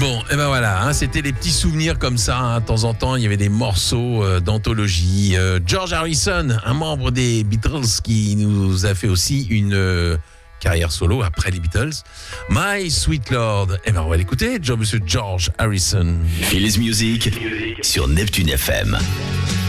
Bon, et ben voilà, hein, c'était des petits souvenirs comme ça. Hein, de temps en temps, il y avait des morceaux d'anthologie. George Harrison, un membre des Beatles qui nous a fait aussi une carrière solo après les Beatles. My Sweet Lord. Et ben on va l'écouter, Monsieur George Harrison. Phil's Music sur Neptune FM.